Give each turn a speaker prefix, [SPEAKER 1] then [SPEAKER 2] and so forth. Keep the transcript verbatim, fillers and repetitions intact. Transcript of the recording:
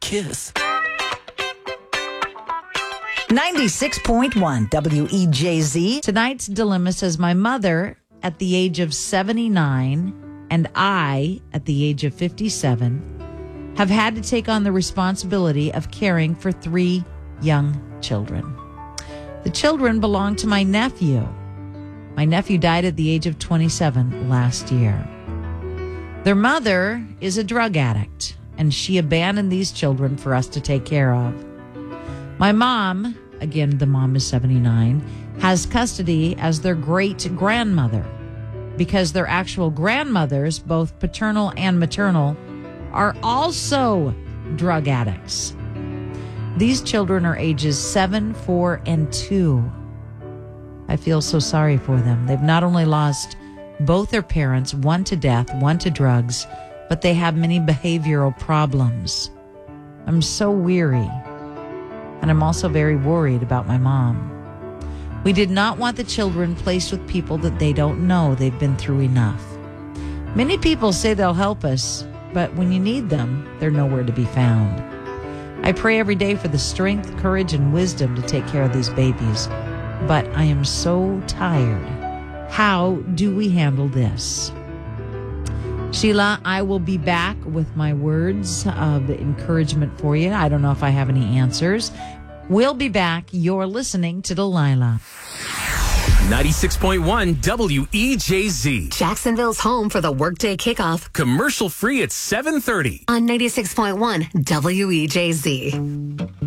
[SPEAKER 1] kiss.
[SPEAKER 2] ninety-six point one W E J Z.
[SPEAKER 3] Tonight's dilemma says, my mother at the age of seventy-nine and I at the age of fifty-seven have had to take on the responsibility of caring for three young children. The children belong to my nephew. My nephew died at the age of twenty-seven last year. Their mother is a drug addict, and she abandoned these children for us to take care of. My mom, again, the mom is seventy-nine, has custody as their great-grandmother because their actual grandmothers, both paternal and maternal, are also drug addicts. These children are ages seven, four, and two. I feel so sorry for them. They've not only lost both their parents, one to death, one to drugs, but they have many behavioral problems. I'm so weary. And I'm also very worried about my mom. We did not want the children placed with people that they don't know. They've been through enough. Many people say they'll help us, but when you need them, they're nowhere to be found. I pray every day for the strength, courage, and wisdom to take care of these babies, but I am so tired. How do we handle this? Sheila, I will be back with my words of encouragement for you. I don't know if I have any answers. We'll be back. You're listening to Delilah.
[SPEAKER 1] ninety-six point one W E J Z.
[SPEAKER 4] Jacksonville's home for the workday kickoff.
[SPEAKER 1] Commercial free at seven thirty.
[SPEAKER 4] On ninety-six point one W E J Z.